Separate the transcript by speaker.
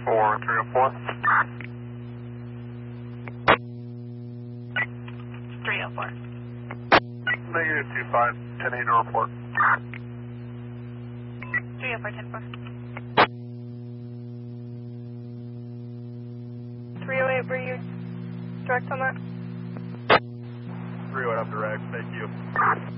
Speaker 1: for 304.
Speaker 2: 304.
Speaker 1: Negative 25, 10-8 to report.
Speaker 2: 304, 10-4. 308, were you direct on that?
Speaker 1: 308 up direct, thank you.